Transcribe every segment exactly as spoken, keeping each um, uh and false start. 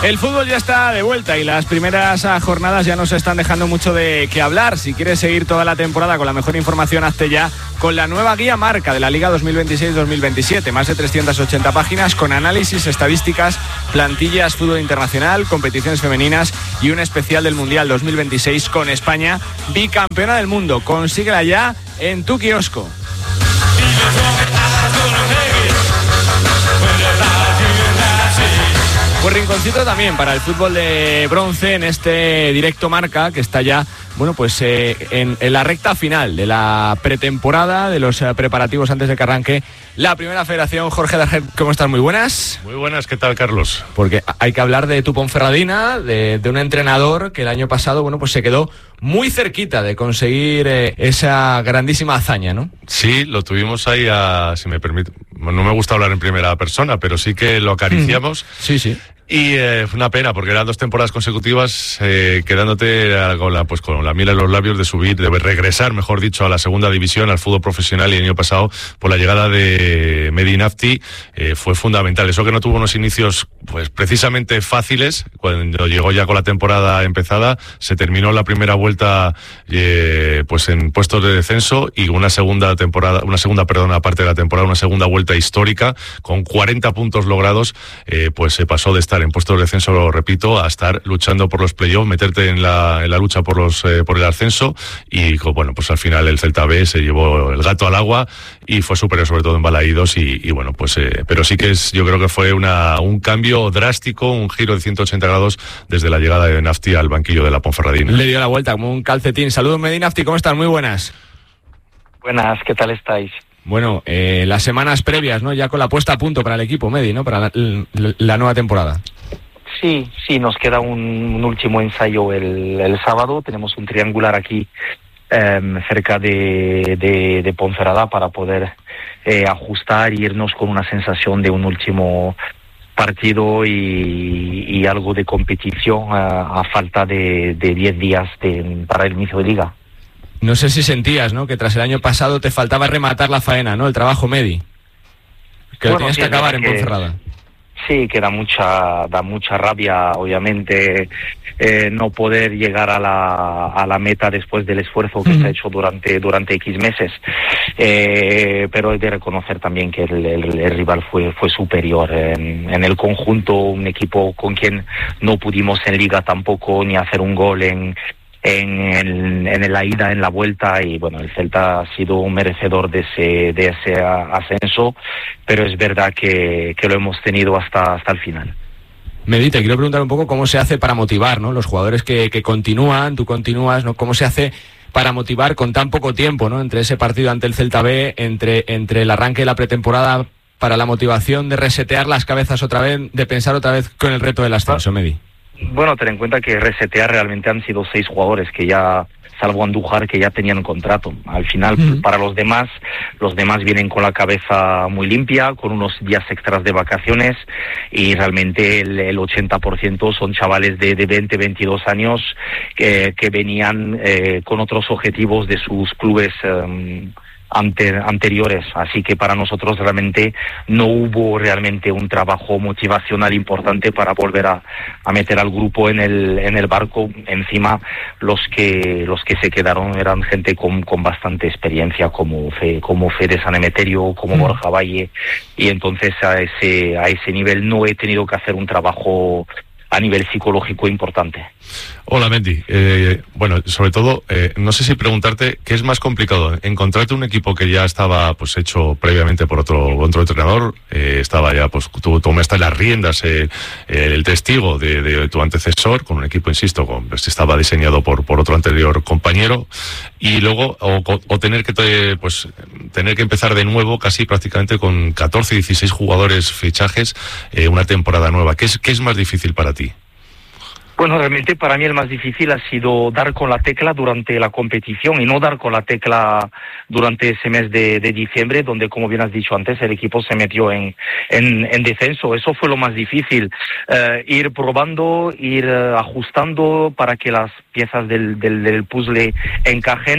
El fútbol ya está de vuelta y las primeras jornadas ya nos están dejando mucho de qué hablar. Si quieres seguir toda la temporada con la mejor información, hazte ya con la nueva guía marca de la Liga dos mil veintiséis dos mil veintisiete. Más de trescientas ochenta páginas con análisis, estadísticas, plantillas, fútbol internacional, competiciones femeninas y un especial del Mundial dos mil veintiséis con España, bicampeona del mundo. Consíguela ya en tu kiosco. Pues rinconcito también para el fútbol de bronce en este directo marca que está ya, bueno, pues eh, en, en la recta final de la pretemporada, de los eh, preparativos antes de que arranque la primera federación. Jorge Darger, ¿cómo estás? Muy buenas. Muy buenas, ¿qué tal, Carlos? Porque hay que hablar de tu Ponferradina, de, de un entrenador que el año pasado, bueno, pues se quedó muy cerquita de conseguir eh, esa grandísima hazaña, ¿no? Sí, lo tuvimos ahí a, si me permite, no me gusta hablar en primera persona, pero sí que lo acariciamos. Sí, sí. Y eh, fue una pena, porque eran dos temporadas consecutivas eh, quedándote con la, pues, con la miel en los labios de subir, de regresar, mejor dicho, a la segunda división, al fútbol profesional. Y el año pasado, por la llegada de Mehdi Nafti, eh, fue fundamental. Eso que no tuvo unos inicios pues precisamente fáciles, cuando llegó ya con la temporada empezada, se terminó la primera vuelta eh, pues en puestos de descenso, y una segunda temporada, una segunda, perdón, aparte de la temporada, una segunda vuelta histórica, con cuarenta puntos logrados, eh, pues se pasó de estar en puestos de descenso, lo repito, a estar luchando por los playoffs, meterte en la, en la lucha por los eh, por el ascenso. Y bueno, pues al final el Celta B se llevó el gato al agua y fue superior, sobre todo en Balaídos. Y, y bueno, pues eh, pero sí que es, yo creo que fue una un cambio drástico, un giro de ciento ochenta grados desde la llegada de Nafti al banquillo de la Ponferradina. Le dio la vuelta como un calcetín. Saludos, Mehdi Nafti, ¿cómo estás? Muy buenas. Buenas, ¿qué tal estáis? Bueno, eh, las semanas previas, ¿no? Ya con la puesta a punto para el equipo, Mehdi, ¿no? Para la, la, la nueva temporada. Sí, sí, nos queda un, un último ensayo el, el sábado. Tenemos un triangular aquí eh, cerca de, de, de Ponferrada para poder eh, ajustar e irnos con una sensación de un último partido y, y algo de competición a, a falta de diez días de, para el inicio de liga. No sé si sentías, ¿no?, que tras el año pasado te faltaba rematar la faena, ¿no?, el trabajo, Mehdi, que bueno, lo tenías sí, que acabar en que, Ponferrada. Sí, que da mucha da mucha rabia, obviamente, eh, no poder llegar a la a la meta después del esfuerzo que uh-huh. se ha hecho durante durante X meses, eh, pero hay de reconocer también que el, el, el rival fue fue superior en, en el conjunto, un equipo con quien no pudimos en Liga tampoco ni hacer un gol en En, el, en la ida, en la vuelta, y bueno, el Celta ha sido un merecedor de ese de ese ascenso, pero es verdad que, que lo hemos tenido hasta hasta el final. Mehdi, te quiero preguntar un poco cómo se hace para motivar, ¿no?, los jugadores que, que continúan, tú continúas, ¿no?, cómo se hace para motivar con tan poco tiempo, ¿no?, entre ese partido ante el Celta B, entre, entre el arranque de la pretemporada, para la motivación de resetear las cabezas otra vez, de pensar otra vez con el reto del ascenso, Mehdi. Bueno, ten en cuenta que resetear realmente han sido seis jugadores que ya, salvo Andújar, que ya tenían contrato. Al final, uh-huh. para los demás, los demás vienen con la cabeza muy limpia, con unos días extras de vacaciones, y realmente el, el ochenta por ciento son chavales de, de veinte, veintidós años que, que venían eh, con otros objetivos de sus clubes eh, Ante, anteriores, así que para nosotros realmente no hubo realmente un trabajo motivacional importante para volver a, a meter al grupo en el en el barco. Encima los que los que se quedaron eran gente con, con bastante experiencia, como Fe, como Fede San Emeterio, como mm. Borja Valle, y entonces a ese a ese nivel no he tenido que hacer un trabajo a nivel psicológico importante. Hola, Mehdi. Eh, bueno, sobre todo, eh, no sé si preguntarte qué es más complicado, encontrarte un equipo que ya estaba pues hecho previamente por otro otro entrenador, eh, estaba ya, pues tú tomaste las riendas, eh, eh, el testigo de, de tu antecesor, con un equipo, insisto, con, pues, estaba diseñado por por otro anterior compañero, y luego o, o tener que te, pues tener que empezar de nuevo, casi prácticamente con catorce, dieciséis jugadores, fichajes, eh, una temporada nueva. ¿Qué es qué es más difícil para ti? Bueno, realmente para mí el más difícil ha sido dar con la tecla durante la competición y no dar con la tecla durante ese mes de, de diciembre, donde, como bien has dicho antes, el equipo se metió en, en, en descenso. Eso fue lo más difícil, eh, ir probando, ir uh, ajustando para que las piezas del, del, del puzzle encajen,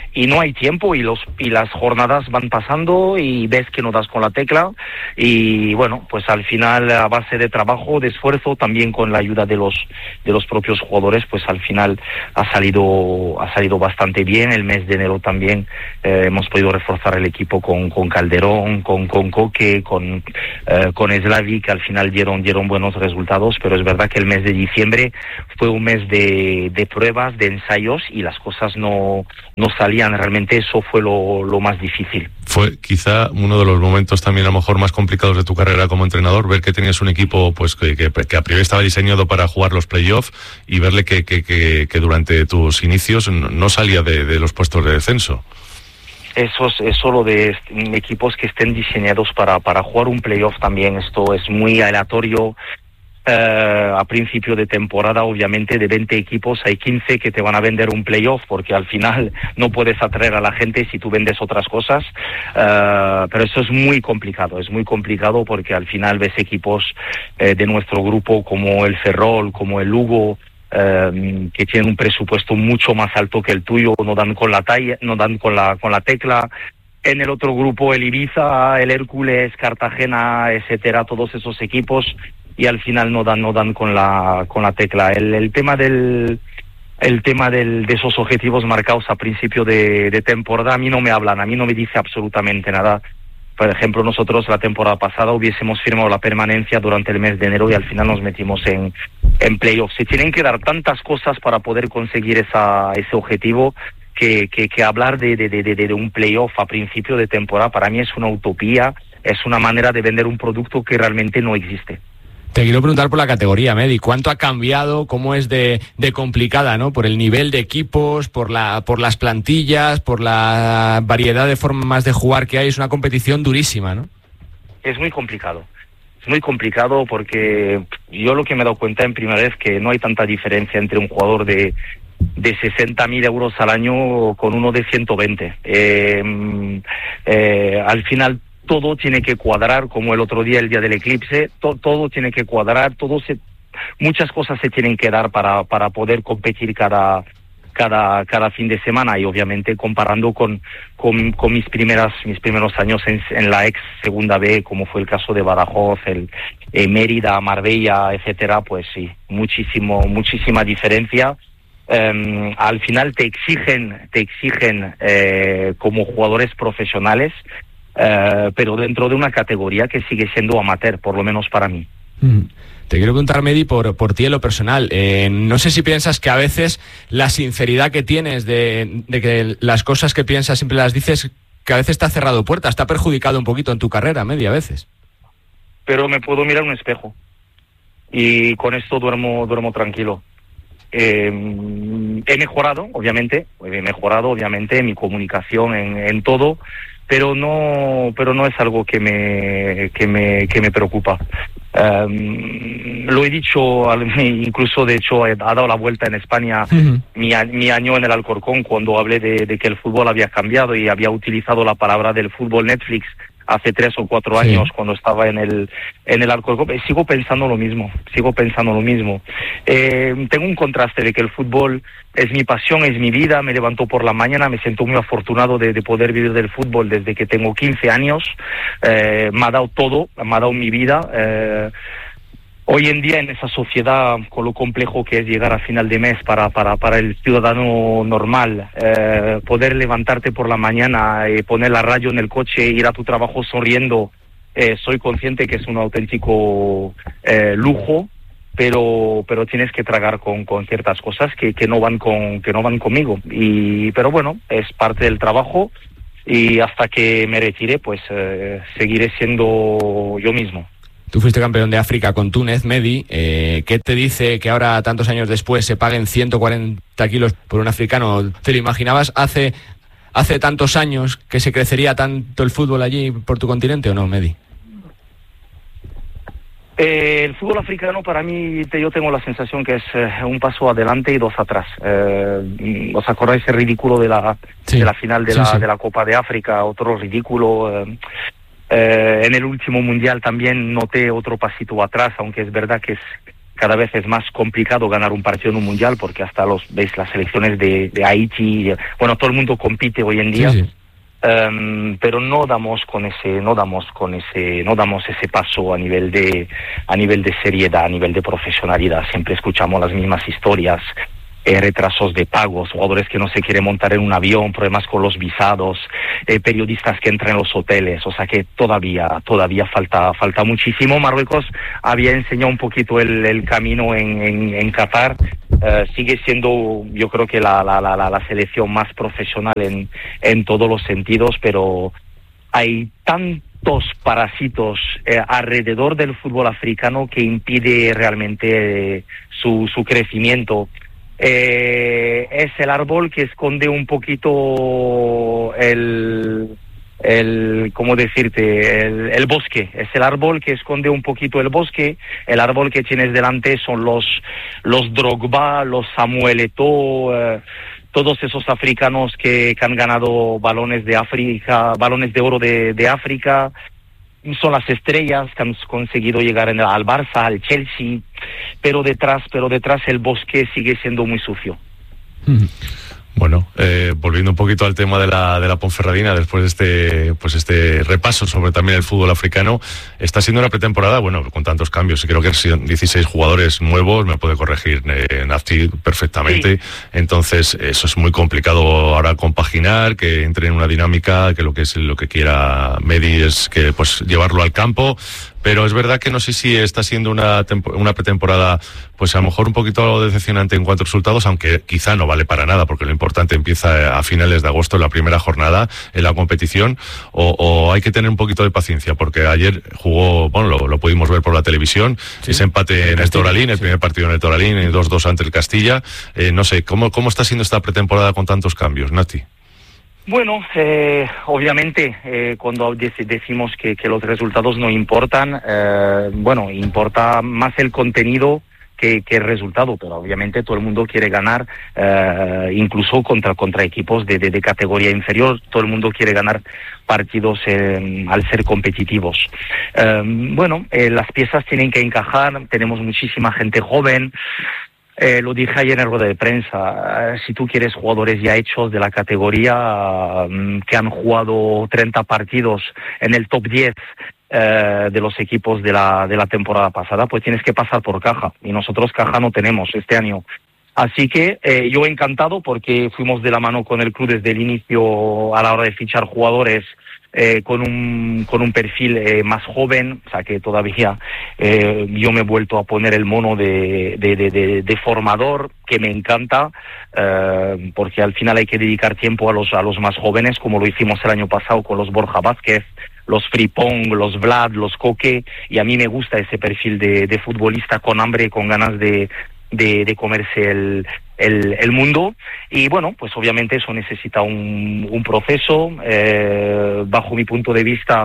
y no hay tiempo y los y las jornadas van pasando y ves que no das con la tecla y bueno, pues al final a base de trabajo, de esfuerzo, también con la ayuda de los de los propios jugadores, pues al final ha salido ha salido bastante bien. El mes de enero también eh, hemos podido reforzar el equipo con, con Calderón, con, con Coque, con eh, con Slavi, que al final dieron dieron buenos resultados, pero es verdad que el mes de diciembre fue un mes de, de pruebas, de ensayos, y las cosas no, no salían. Realmente eso fue lo, lo más difícil. Fue quizá uno de los momentos también a lo mejor más complicados de tu carrera como entrenador, ver que tenías un equipo pues que, que, que a priori estaba diseñado para jugar los playoffs y verle que, que, que, que durante tus inicios no salía de, de los puestos de descenso. Eso es, es solo de equipos que estén diseñados para, para jugar un playoff también. Esto es muy aleatorio. Uh, a principio de temporada, obviamente, de veinte equipos hay quince que te van a vender un playoff, porque al final no puedes atraer a la gente si tú vendes otras cosas. Uh, pero eso es muy complicado, es muy complicado porque al final ves equipos eh, de nuestro grupo como el Ferrol, como el Lugo, Uh, que tienen un presupuesto mucho más alto que el tuyo, no dan con la talla, no dan con la con la tecla. En el otro grupo el Ibiza, el Hércules, Cartagena, etcétera, todos esos equipos, y al final no dan no dan con la con la tecla. El, el tema del el tema del, de esos objetivos marcados a principio de, de temporada a mí no me hablan, a mí no me dice absolutamente nada. Por ejemplo, nosotros la temporada pasada hubiésemos firmado la permanencia durante el mes de enero y al final nos metimos en, en playoffs. Se tienen que dar tantas cosas para poder conseguir esa, ese objetivo que, que, que hablar de, de, de, de un playoff a principio de temporada para mí es una utopía, es una manera de vender un producto que realmente no existe. Te quiero preguntar por la categoría, Medi. ¿Cuánto ha cambiado? ¿Cómo es de, de complicada, ¿no? Por el nivel de equipos, por la, por las plantillas, por la variedad de formas de jugar que hay. Es una competición durísima, ¿no? Es muy complicado. Es muy complicado porque yo lo que me he dado cuenta en primera vez que no hay tanta diferencia entre un jugador de, de sesenta mil euros al año con uno de ciento veinte. Eh, eh, al final todo tiene que cuadrar, como el otro día, el día del eclipse, to, todo tiene que cuadrar, todo se, muchas cosas se tienen que dar para, para poder competir cada, cada, cada fin de semana, y obviamente comparando con, con, con mis primeras, mis primeros años en, en la ex segunda B, como fue el caso de Badajoz, el, eh, Mérida, Marbella, etcétera, pues sí, muchísimo, muchísima diferencia. Um, al final te exigen, te exigen eh, como jugadores profesionales, Uh, pero dentro de una categoría que sigue siendo amateur, por lo menos para mí. Mm. Te quiero preguntar, Medi, por, por ti en lo personal. Eh, no sé si piensas que a veces la sinceridad que tienes de, de que las cosas que piensas siempre las dices, que a veces te ha cerrado puertas, te ha perjudicado un poquito en tu carrera, Medi, a veces. Pero me puedo mirar un espejo y con esto duermo, duermo tranquilo. Eh, he mejorado, obviamente, he mejorado, obviamente, en mi comunicación, en, en todo, pero no pero no es algo que me que me que me preocupa. Um, lo he dicho, incluso de hecho ha dado la vuelta en España uh-huh. mi, mi año en el Alcorcón, cuando hablé de, de que el fútbol había cambiado y había utilizado la palabra del fútbol Netflix hace tres o cuatro años, sí, cuando estaba en el en el Alcorcón. Sigo pensando lo mismo, sigo pensando lo mismo. Eh, tengo un contraste de que el fútbol es mi pasión, es mi vida. Me levanto por la mañana, me siento muy afortunado de, de poder vivir del fútbol desde que tengo quince años. Eh, me ha dado todo, me ha dado mi vida. Eh, Hoy en día, en esa sociedad, con lo complejo que es llegar a final de mes para para para el ciudadano normal, eh, poder levantarte por la mañana y poner la radio en el coche e ir a tu trabajo sonriendo, eh, soy consciente que es un auténtico eh, lujo, pero pero tienes que tragar con, con ciertas cosas que, que no van con que no van conmigo. Y pero bueno, es parte del trabajo, y hasta que me retire, pues eh, seguiré siendo yo mismo. Tú fuiste campeón de África con Túnez, Medi. Eh, ¿Qué te dice que ahora, tantos años después, se paguen ciento cuarenta kilos por un africano? ¿Te lo imaginabas hace, hace tantos años que se crecería tanto el fútbol allí por tu continente o no, Medi? Eh, el fútbol africano para mí, te, yo tengo la sensación que es eh, un paso adelante y dos atrás. Eh, ¿Os acordáis el ridículo de la, sí, de la final de, sí, la, sí. de la Copa de África? Otro ridículo. Eh, Eh, en el último mundial también noté otro pasito atrás, aunque es verdad que es cada vez es más complicado ganar un partido en un mundial, porque hasta los veis las selecciones de, de Haití, bueno, todo el mundo compite hoy en día. Sí, sí. Um, pero no damos con ese no damos con ese no damos ese paso a nivel de a nivel de seriedad, a nivel de profesionalidad. Siempre escuchamos las mismas historias, eh, retrasos de pagos, jugadores que no se quieren montar en un avión, problemas con los visados, eh, periodistas que entran en los hoteles. O sea que todavía todavía falta falta muchísimo. Marruecos había enseñado un poquito el, el camino en, en, en Qatar. Uh, sigue siendo, yo creo que la, la, la, la selección más profesional en, en todos los sentidos, pero hay tantos parásitos eh, alrededor del fútbol africano que impide realmente eh, su, su crecimiento. Eh, es el árbol que esconde un poquito el... el, ¿cómo decirte? El, el bosque. Es el árbol que esconde un poquito el bosque. El árbol que tienes delante son los, los Drogba, los Samuel Eto'o, eh, todos esos africanos que, que han ganado balones de África, balones de oro de, de África. Son las estrellas que han conseguido llegar en, al Barça, al Chelsea, pero detrás, pero detrás el bosque sigue siendo muy sucio. Mm. Bueno, eh, volviendo un poquito al tema de la de la Ponferradina, después de este pues este repaso sobre también el fútbol africano, está siendo una pretemporada, bueno, con tantos cambios, y creo que han sido dieciséis jugadores nuevos, me puede corregir eh, Nafti perfectamente, sí. Entonces eso es muy complicado ahora compaginar, que entre en una dinámica, que lo que es lo que quiera Medi es que pues llevarlo al campo. Pero es verdad que no sé si está siendo una tempo, una pretemporada, pues a lo mejor un poquito decepcionante en cuanto a resultados, aunque quizá no vale para nada, porque lo importante empieza a finales de agosto, en la primera jornada, en la competición, o, o hay que tener un poquito de paciencia, porque ayer jugó, bueno, lo, lo pudimos ver por la televisión, sí. Ese empate en el Toralín, el primer partido en el Toralín, dos dos ante el Castilla. Eh, no sé, ¿cómo, ¿cómo está siendo esta pretemporada con tantos cambios, Nati? Bueno, eh, obviamente eh, cuando decimos que, que los resultados no importan, eh, bueno, importa más el contenido que, que el resultado, pero obviamente todo el mundo quiere ganar, eh, incluso contra contra equipos de, de, de categoría inferior, todo el mundo quiere ganar partidos eh, al ser competitivos. Eh, bueno, eh, las piezas tienen que encajar, tenemos muchísima gente joven. Eh, lo dije ayer en rueda de prensa, eh, si tú quieres jugadores ya hechos de la categoría, eh, que han jugado treinta partidos en el top diez eh, de los equipos de la, de la temporada pasada, pues tienes que pasar por caja, y nosotros caja no tenemos este año. Así que eh, yo encantado, porque fuimos de la mano con el club desde el inicio a la hora de fichar jugadores Eh, con un con un perfil eh, más joven, o sea que todavía eh, yo me he vuelto a poner el mono de, de, de, de, de formador, que me encanta, eh, porque al final hay que dedicar tiempo a los a los más jóvenes, como lo hicimos el año pasado con los Borja Vázquez, los Fripong, los Vlad, los Coque, y a mí me gusta ese perfil de, de futbolista con hambre, con ganas de de, de comerse el, el, el mundo. Y bueno, pues obviamente eso necesita un, un proceso. Eh, bajo mi punto de vista,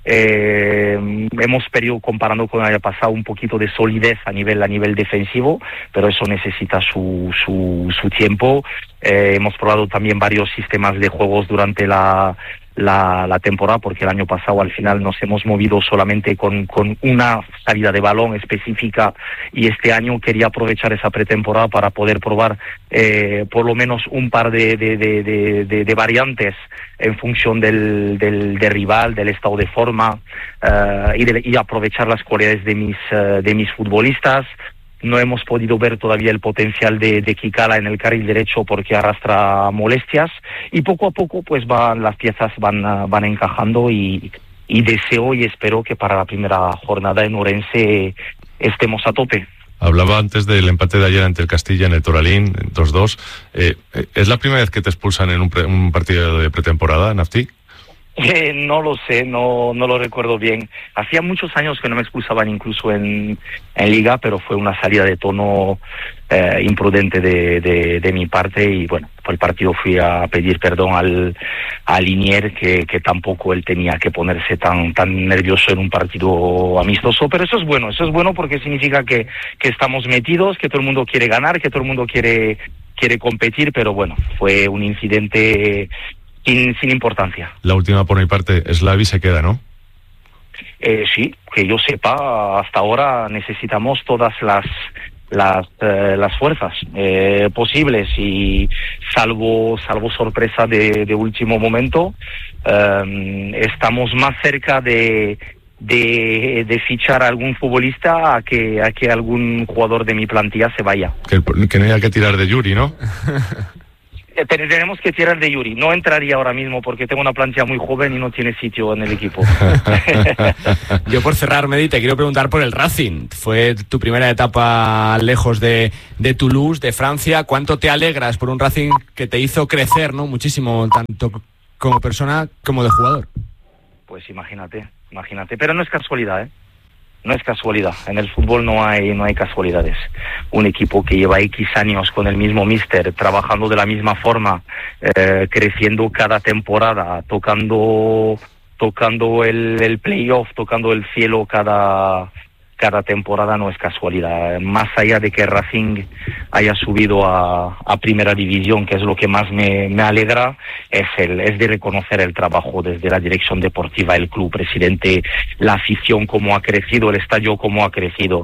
eh, hemos perdido, comparando con el año pasado, un poquito de solidez a nivel a nivel defensivo, pero eso necesita su, su, su tiempo. Eh, hemos probado también varios sistemas de juegos durante la La, la temporada, porque el año pasado al final nos hemos movido solamente con, con una salida de balón específica, y este año quería aprovechar esa pretemporada para poder probar eh, por lo menos un par de, de, de, de, de, de variantes en función del, del, del rival, del estado de forma, uh, y, de, y aprovechar las cualidades de mis, uh, de mis futbolistas. No hemos podido ver todavía el potencial de, de Kikala en el carril derecho, porque arrastra molestias, y poco a poco pues van las piezas van van encajando, y, y deseo y espero que para la primera jornada en Orense estemos a tope. Hablaba antes del empate de ayer ante el Castilla en el Toralín, dos dos. Eh, ¿Es la primera vez que te expulsan en un, pre, un partido de pretemporada, Nafti? Eh, no lo sé, no no lo recuerdo bien. Hacía muchos años que no me expulsaban incluso en, en Liga, pero fue una salida de tono eh, imprudente de, de, de mi parte, y bueno, por el partido fui a pedir perdón al, al Linier, que, que tampoco él tenía que ponerse tan tan nervioso en un partido amistoso, pero eso es bueno, eso es bueno porque significa que, que estamos metidos, que todo el mundo quiere ganar, que todo el mundo quiere, quiere competir, pero bueno, fue un incidente Sin, sin importancia. La última por mi parte, Slavi se queda, ¿no? Eh, sí, que yo sepa, hasta ahora necesitamos todas las las eh, las fuerzas eh, posibles y salvo salvo sorpresa de, de último momento, eh, estamos más cerca de De, de fichar a algún futbolista a que a que algún jugador de mi plantilla se vaya. Que, que no haya que tirar de Yuri, ¿no? Tenemos que tirar de Yuri. No entraría ahora mismo porque tengo una plantilla muy joven y no tiene sitio en el equipo. Yo, por cerrar, Medi, te quiero preguntar por el Racing. Fue tu primera etapa lejos de, de Toulouse, de Francia. ¿Cuánto te alegras por un Racing que te hizo crecer, ¿no? Muchísimo, tanto como persona como de jugador? Pues imagínate, imagínate. Pero no es casualidad, ¿eh? No es casualidad. En el fútbol no hay no hay casualidades. Un equipo que lleva X años con el mismo míster, trabajando de la misma forma, eh, creciendo cada temporada, tocando tocando el, el playoff, tocando el cielo cada cada temporada, no es casualidad. Más allá de que Racing haya subido a, a primera división, que es lo que más me, me alegra, es el es de reconocer el trabajo desde la dirección deportiva, el club, presidente, la afición, cómo ha crecido, el estadio, cómo ha crecido.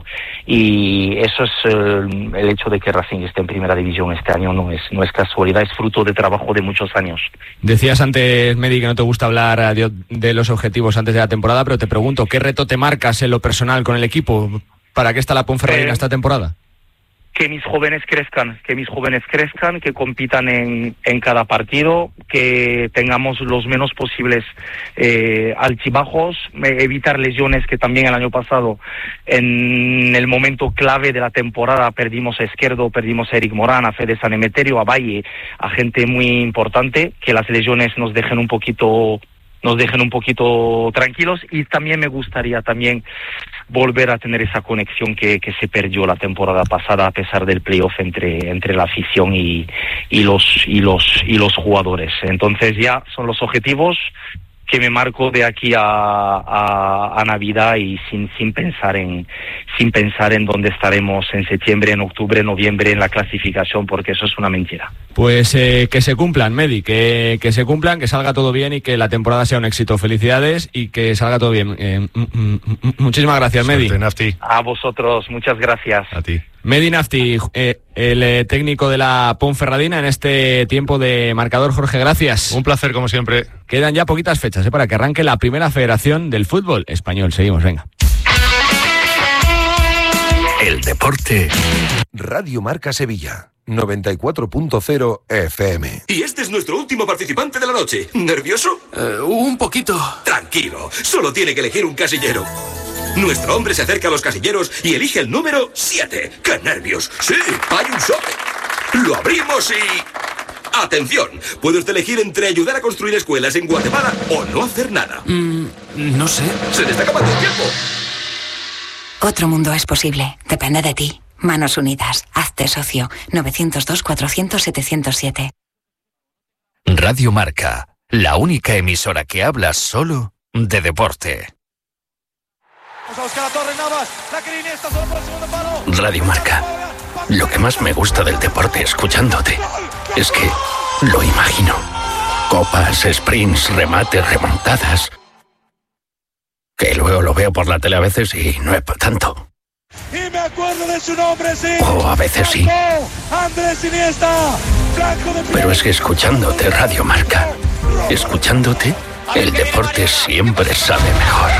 Y eso es eh, el hecho de que Racing esté en primera división este año, no es no es casualidad, es fruto de trabajo de muchos años. Decías antes, Medi, que no te gusta hablar de, de los objetivos antes de la temporada, pero te pregunto, ¿qué reto te marcas en lo personal con el equipo? ¿Para qué está la Ponferradina eh, esta temporada? Que mis jóvenes crezcan, que mis jóvenes crezcan, que compitan en, en cada partido, que tengamos los menos posibles eh, altibajos, evitar lesiones, que también el año pasado, en el momento clave de la temporada, perdimos a Izquierdo, perdimos a Eric Morán, a Fede San Emeterio, a Valle, a gente muy importante, que las lesiones nos dejen un poquito... nos dejen un poquito tranquilos, y también me gustaría también volver a tener esa conexión que, que se perdió la temporada pasada a pesar del playoff entre entre la afición y, y los y los y los jugadores. Entonces ya son los objetivos que me marco de aquí a, a, a Navidad, y sin sin pensar en sin pensar en dónde estaremos en septiembre, en octubre, noviembre en la clasificación, porque eso es una mentira. Pues eh, que se cumplan, Medi, que, que se cumplan, que salga todo bien y que la temporada sea un éxito. Felicidades y que salga todo bien. Eh, m- m- m- muchísimas gracias, Medi. Nafti. A vosotros, muchas gracias. A ti. Medi Nafti, eh, el eh, técnico de la Ponferradina en este tiempo de marcador. Jorge, gracias. Un placer, como siempre. Quedan ya poquitas fechas eh, para que arranque la primera federación del fútbol español. Seguimos, venga. El deporte. Radio Marca Sevilla, noventa y cuatro punto cero F M. Y este es nuestro último participante de la noche. ¿Nervioso? Uh, un poquito. Tranquilo, solo tiene que elegir un casillero. Nuestro hombre se acerca a los casilleros y elige el número siete. ¡Qué nervios! ¡Sí, hay un sobre! Lo abrimos y... ¡Atención! Puede usted elegir entre ayudar a construir escuelas en Guatemala o no hacer nada. Mm, no sé. ¡Se le está acabando el tiempo! Otro mundo es posible. Depende de ti. Manos Unidas. Hazte socio. nueve cero dos, cuatrocientos, setecientos siete. Radio Marca, la única emisora que habla solo de deporte. Radio Marca. Lo que más me gusta del deporte escuchándote es que lo imagino. Copas, sprints, remates, remontadas. Que luego lo veo por la tele a veces y no es para tanto. Y me acuerdo de su nombre, sí. O a veces sí. Andrés Iniesta. Pero es que escuchándote Radio Marca, escuchándote, el deporte siempre sabe mejor.